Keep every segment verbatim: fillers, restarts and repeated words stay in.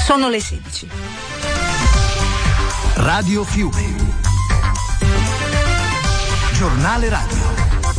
Sono le sedici. Radio Fiume. Giornale radio.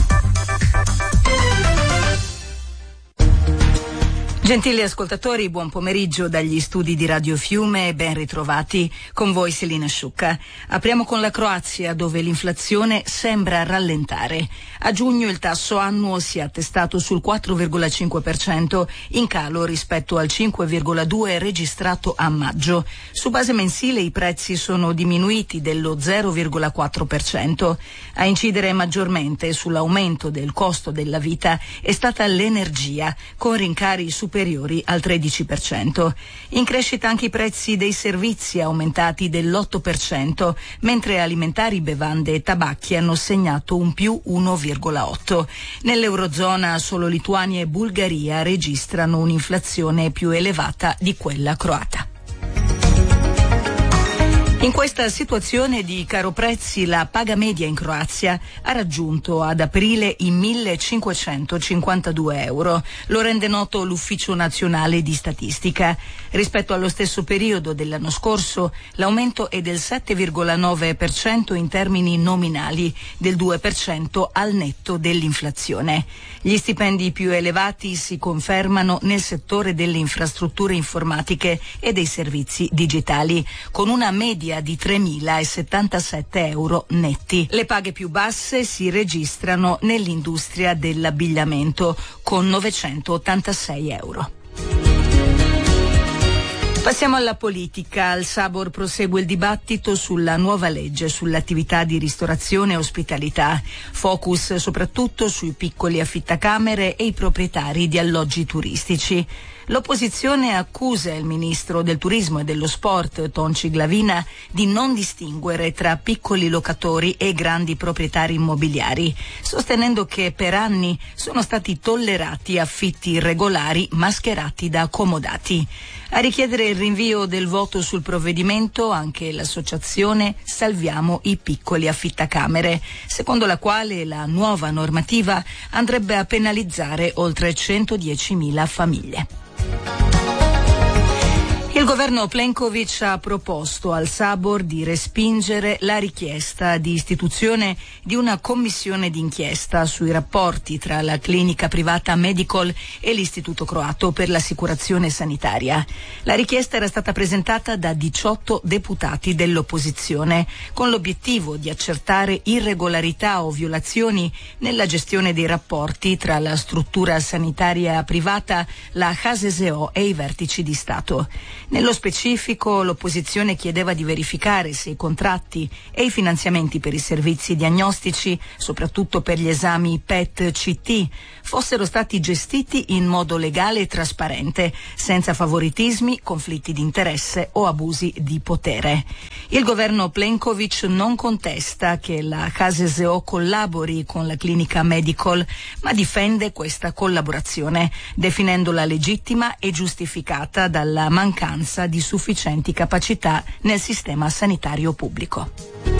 Gentili ascoltatori, buon pomeriggio dagli studi di Radio Fiume e ben ritrovati. Con voi Selina Sciucca. Apriamo con la Croazia, dove l'inflazione sembra rallentare. A giugno il tasso annuo si è attestato sul quattro virgola cinque per cento, in calo rispetto al cinque virgola due per cento registrato a maggio. Su base mensile i prezzi sono diminuiti dello zero virgola quattro per cento. A incidere maggiormente sull'aumento del costo della vita è stata l'energia, con rincari superiori al tredici per cento. In crescita anche i prezzi dei servizi, aumentati dell'otto per cento, mentre alimentari, bevande e tabacchi hanno segnato un più uno virgola otto. Nell'Eurozona solo Lituania e Bulgaria registrano un'inflazione più elevata di quella croata. In questa situazione di caro prezzi, la paga media in Croazia ha raggiunto ad aprile i millecinquecentocinquantadue euro. Lo rende noto l'Ufficio Nazionale di Statistica. Rispetto allo stesso periodo dell'anno scorso, l'aumento è del sette virgola nove per cento in termini nominali, del due per cento al netto dell'inflazione. Gli stipendi più elevati si confermano nel settore delle infrastrutture informatiche e dei servizi digitali, con una media di tremilasettantasette euro netti. Le paghe più basse si registrano nell'industria dell'abbigliamento, con novecentottantasei euro. Passiamo alla politica. Al Sabor prosegue il dibattito sulla nuova legge sull'attività di ristorazione e ospitalità. Focus soprattutto sui piccoli affittacamere e i proprietari di alloggi turistici. L'opposizione accusa il ministro del turismo e dello sport, Tonci Glavina, di non distinguere tra piccoli locatori e grandi proprietari immobiliari, sostenendo che per anni sono stati tollerati affitti irregolari mascherati da accomodati. A richiedere il rinvio del voto sul provvedimento anche l'associazione Salviamo i piccoli affittacamere, secondo la quale la nuova normativa andrebbe a penalizzare oltre centodiecimila famiglie. Il governo Plenković ha proposto al Sabor di respingere la richiesta di istituzione di una commissione d'inchiesta sui rapporti tra la clinica privata Medicol e l'Istituto Croato per l'Assicurazione Sanitaria. La richiesta era stata presentata da diciotto deputati dell'opposizione, con l'obiettivo di accertare irregolarità o violazioni nella gestione dei rapporti tra la struttura sanitaria privata, la H S S O e i vertici di Stato. Nello specifico, l'opposizione chiedeva di verificare se i contratti e i finanziamenti per i servizi diagnostici, soprattutto per gli esami P E T C T, fossero stati gestiti in modo legale e trasparente, senza favoritismi, conflitti di interesse o abusi di potere. Il governo Plenković non contesta che la H S S O collabori con la clinica Medicol, ma difende questa collaborazione, definendola legittima e giustificata dalla mancanza di sufficienti capacità nel sistema sanitario pubblico.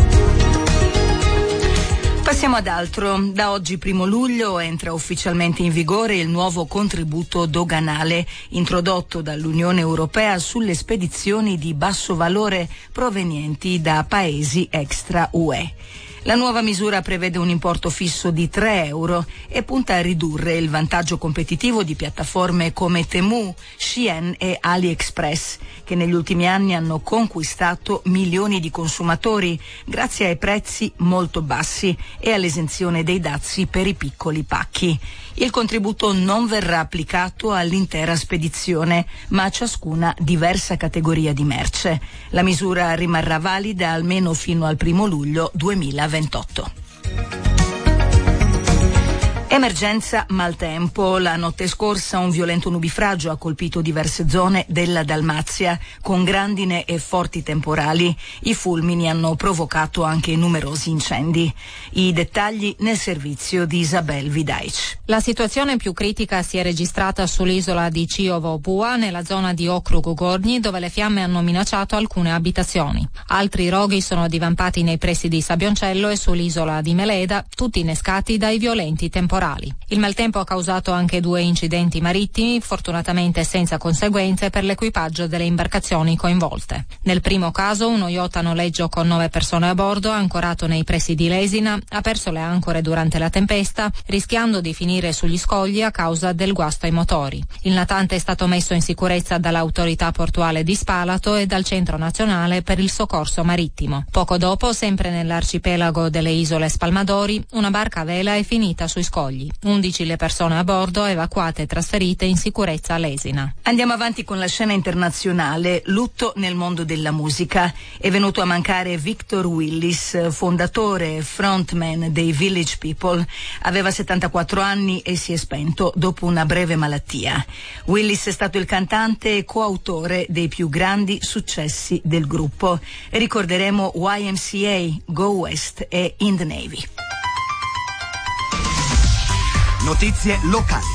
Passiamo ad altro. Da oggi primo luglio entra ufficialmente in vigore il nuovo contributo doganale introdotto dall'Unione Europea sulle spedizioni di basso valore provenienti da paesi extra U E. La nuova misura prevede un importo fisso di tre euro e punta a ridurre il vantaggio competitivo di piattaforme come Temu, Shein e AliExpress, che negli ultimi anni hanno conquistato milioni di consumatori grazie ai prezzi molto bassi e all'esenzione dei dazi per i piccoli pacchi. Il contributo non verrà applicato all'intera spedizione, ma a ciascuna diversa categoria di merce. La misura rimarrà valida almeno fino al primo luglio duemilaventotto. Emergenza maltempo. La notte scorsa un violento nubifragio ha colpito diverse zone della Dalmazia con grandine e forti temporali. I fulmini hanno provocato anche numerosi incendi. I dettagli nel servizio di Isabel Vidaic. La situazione più critica si è registrata sull'isola di Ciovo Pua, nella zona di Okrug Gornji, dove le fiamme hanno minacciato alcune abitazioni. Altri roghi sono divampati nei pressi di Sabioncello e sull'isola di Meleda, tutti innescati dai violenti temporali. temporali. Il maltempo ha causato anche due incidenti marittimi, fortunatamente senza conseguenze per l'equipaggio delle imbarcazioni coinvolte. Nel primo caso uno yacht a noleggio con nove persone a bordo, ancorato nei pressi di Lesina, ha perso le ancore durante la tempesta, rischiando di finire sugli scogli a causa del guasto ai motori. Il natante è stato messo in sicurezza dall'autorità portuale di Spalato e dal Centro Nazionale per il Soccorso Marittimo. Poco dopo, sempre nell'arcipelago delle isole Spalmadori, una barca a vela è finita sui scogli. undici le persone a bordo, evacuate e trasferite in sicurezza a Lesina. Andiamo avanti con la scena internazionale. Lutto nel mondo della musica. È venuto a mancare Victor Willis, fondatore e frontman dei Village People. Aveva settantaquattro anni e si è spento dopo una breve malattia. Willis è stato il cantante e coautore dei più grandi successi del gruppo. Ricorderemo Y M C A, Go West e In the Navy. Notizie locali.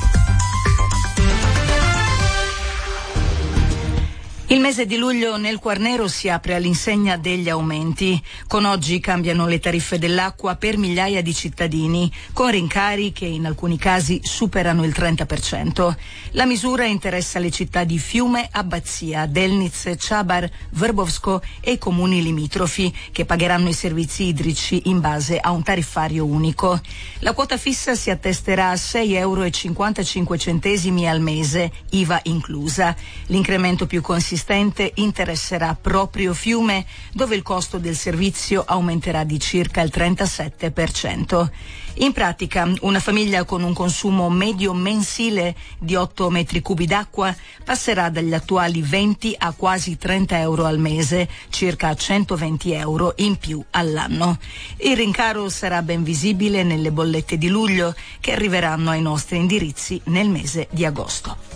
Il mese di luglio nel Quarnero si apre all'insegna degli aumenti. Con oggi cambiano le tariffe dell'acqua per migliaia di cittadini, con rincari che in alcuni casi superano il trenta per cento. La misura interessa le città di Fiume, Abbazia, Delniz, Chabar, Vrbovsko e i comuni limitrofi, che pagheranno i servizi idrici in base a un tariffario unico. La quota fissa si attesterà a sei euro e cinquantacinque centesimi al mese, I V A inclusa. L'incremento più consistente interesserà proprio Fiume, dove il costo del servizio aumenterà di circa il trentasette per cento. In pratica, una famiglia con un consumo medio mensile di otto metri cubi d'acqua passerà dagli attuali venti a quasi trenta euro al mese, circa centoventi euro in più all'anno. Il rincaro sarà ben visibile nelle bollette di luglio, che arriveranno ai nostri indirizzi nel mese di agosto.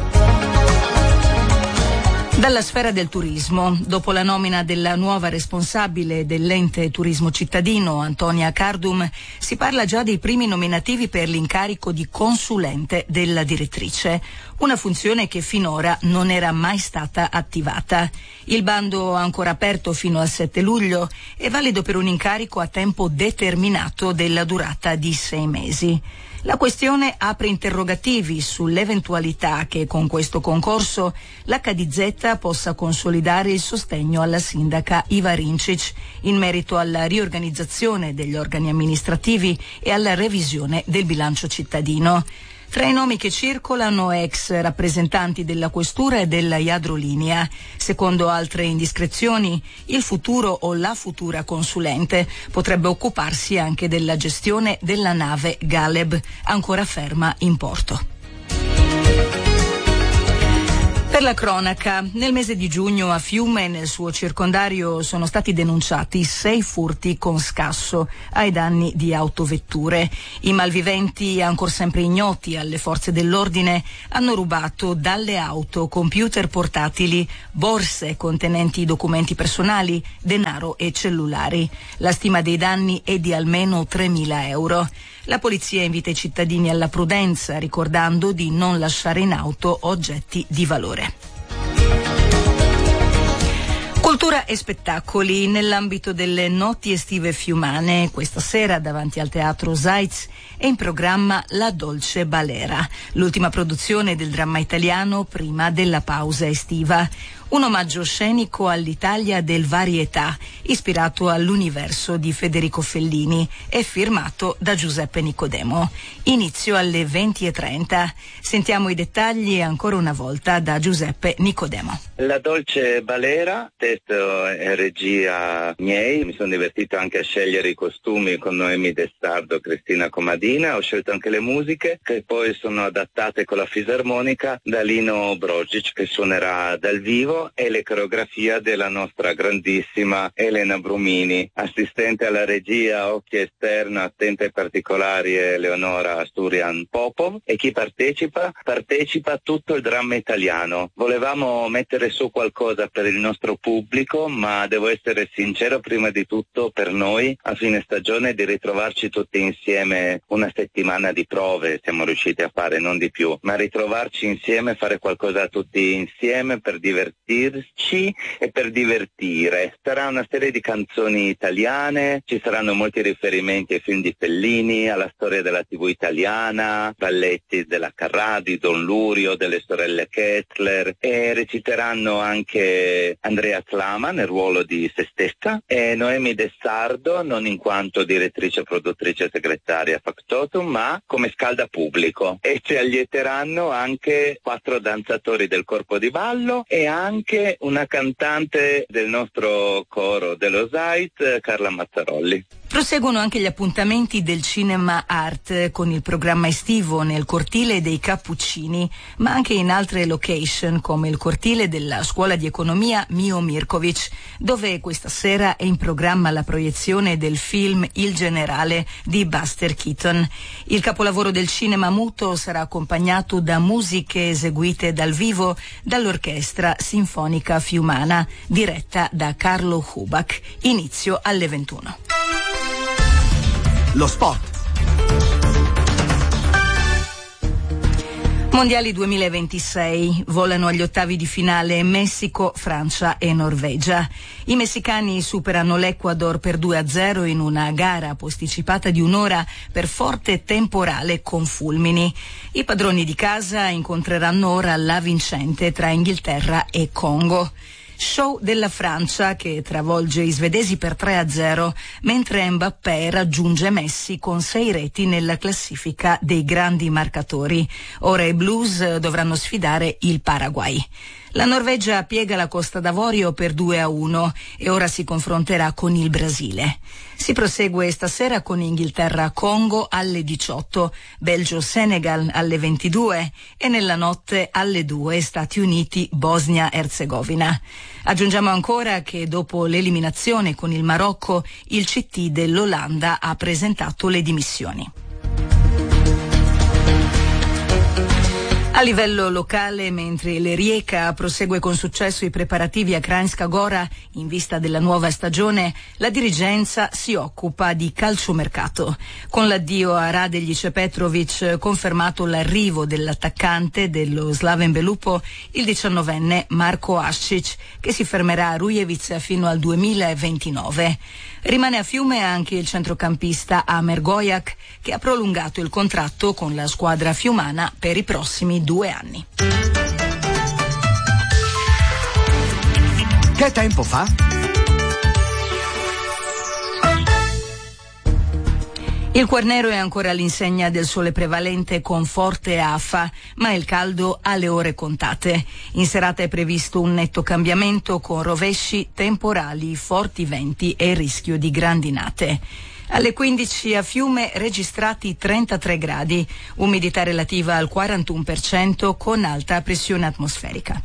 Dalla sfera del turismo, dopo la nomina della nuova responsabile dell'ente turismo cittadino, Antonia Cardum, si parla già dei primi nominativi per l'incarico di consulente della direttrice, una funzione che finora non era mai stata attivata. Il bando, ancora aperto fino al sette luglio, è valido per un incarico a tempo determinato della durata di sei mesi. La questione apre interrogativi sull'eventualità che con questo concorso l'H D Z possa consolidare il sostegno alla sindaca Iva Rincic in merito alla riorganizzazione degli organi amministrativi e alla revisione del bilancio cittadino. Tra i nomi che circolano ex rappresentanti della questura e della Iadrolinea. Secondo altre indiscrezioni, il futuro o la futura consulente potrebbe occuparsi anche della gestione della nave Galeb, ancora ferma in porto. Per la cronaca, nel mese di giugno a Fiume e nel suo circondario sono stati denunciati sei furti con scasso ai danni di autovetture. I malviventi, ancor sempre ignoti alle forze dell'ordine, hanno rubato dalle auto computer portatili, borse contenenti documenti personali, denaro e cellulari. La stima dei danni è di almeno tremila euro. La polizia invita i cittadini alla prudenza, ricordando di non lasciare in auto oggetti di valore. Cultura e spettacoli. Nell'ambito delle noti estive fiumane, questa sera davanti al Teatro Zajc è in programma La Dolce Balera, l'ultima produzione del dramma italiano prima della pausa estiva. Un omaggio scenico all'Italia del varietà, ispirato all'universo di Federico Fellini e firmato da Giuseppe Nicodemo. Inizio alle venti e trenta. Sentiamo i dettagli ancora una volta da Giuseppe Nicodemo. La Dolce Balera, testo e regia miei, mi sono divertito anche a scegliere i costumi con Noemi Destardo, Cristina Comadina, ho scelto anche le musiche che poi sono adattate con la fisarmonica da Lino Brogic, che suonerà dal vivo, e le coreografie della nostra grandissima Elena Brumini, assistente alla regia, occhio esterno, attenta ai particolari, Eleonora Asturian Popov. E chi partecipa? Partecipa tutto il dramma italiano. Volevamo mettere su qualcosa per il nostro pubblico pubblico, ma devo essere sincero, prima di tutto per noi a fine stagione di ritrovarci tutti insieme, una settimana di prove siamo riusciti a fare, non di più, ma ritrovarci insieme, fare qualcosa tutti insieme per divertirci e per divertire. Sarà una serie di canzoni italiane, ci saranno molti riferimenti ai film di Fellini, alla storia della tivù italiana, balletti della Carrà, di Don Lurio, delle sorelle Kettler, e reciteranno anche Andrea Slama nel ruolo di se stessa e Noemi De Sardo, non in quanto direttrice, produttrice, segretaria Factotum, ma come scalda pubblico, e ci allieteranno anche quattro danzatori del corpo di ballo e anche una cantante del nostro coro dello Zait, Carla Mazzarolli. Proseguono anche gli appuntamenti del Cinema Art con il programma estivo nel cortile dei Cappuccini, ma anche in altre location come il cortile della Scuola di Economia Mio Mirkovic, dove questa sera è in programma la proiezione del film Il Generale di Buster Keaton. Il capolavoro del cinema muto sarà accompagnato da musiche eseguite dal vivo dall'Orchestra Sinfonica Fiumana, diretta da Carlo Hubac. Inizio alle ventuno. Lo sport. Mondiali duemilaventisei, volano agli ottavi di finale Messico, Francia e Norvegia. I messicani superano l'Ecuador per due a zero in una gara posticipata di un'ora per forte temporale con fulmini. I padroni di casa incontreranno ora la vincente tra Inghilterra e Congo. Show della Francia che travolge i svedesi per tre a zero, mentre Mbappé raggiunge Messi con sei reti nella classifica dei grandi marcatori. Ora i Blues dovranno sfidare il Paraguay. La Norvegia piega la Costa d'Avorio per due a uno e ora si confronterà con il Brasile. Si prosegue stasera con Inghilterra-Congo alle diciotto, Belgio-Senegal alle ventidue e nella notte alle due Stati Uniti-Bosnia-Erzegovina. Aggiungiamo ancora che dopo l'eliminazione con il Marocco, il C T dell'Olanda ha presentato le dimissioni. A livello locale, mentre il Rijeka prosegue con successo i preparativi a Kranjska Gora in vista della nuova stagione, la dirigenza si occupa di calciomercato. Con l'addio a Radeljic e Petrovic, confermato l'arrivo dell'attaccante dello Slaven Belupo, il diciannovenne Marko Ascic, che si fermerà a Rujevica fino al duemilaventinove. Rimane a Fiume anche il centrocampista Amer Gojak, che ha prolungato il contratto con la squadra fiumana per i prossimi due anni. Che tempo fa? Il Quarnero è ancora all'insegna del sole prevalente con forte afa, ma il caldo ha le ore contate. In serata è previsto un netto cambiamento con rovesci, temporali, forti venti e rischio di grandinate. Alle quindici a Fiume registrati trentatré gradi, umidità relativa al quarantuno per cento con alta pressione atmosferica.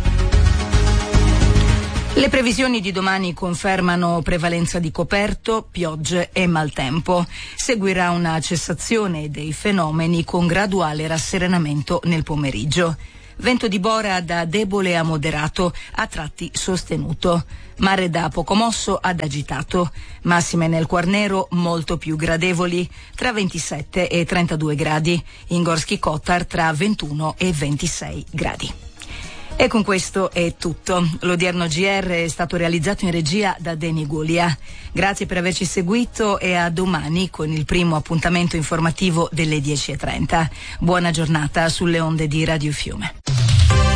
Le previsioni di domani confermano prevalenza di coperto, piogge e maltempo. Seguirà una cessazione dei fenomeni con graduale rasserenamento nel pomeriggio. Vento di bora da debole a moderato, a tratti sostenuto. Mare da poco mosso ad agitato. Massime nel Quarnero molto più gradevoli, tra ventisette e trentadue gradi. In Gorski Kotar tra ventuno e ventisei gradi. E con questo è tutto. L'odierno G R è stato realizzato in regia da Deni Gulia. Grazie per averci seguito e a domani con il primo appuntamento informativo delle dieci e trenta. Buona giornata sulle onde di Radio Fiume.